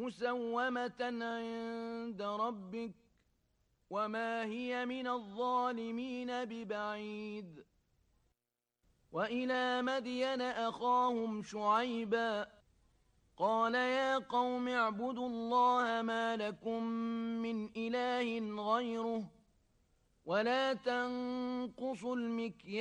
مُّسَوَّمَةً عِندَ رَبِّكَ وَمَا هِيَ مِنَ الظَّالِمِينَ بِبَعِيدٍ وَإِلَىٰ مَدْيَنَ أَخَاهُمْ شُعَيْبًا قَالَ يَا قَوْمِ اعْبُدُوا اللَّهَ مَا لَكُم مِّنْ إِلَٰهٍ غَيْرُهُ وَلَا تَنقُصُوا الْمِكْيَالَ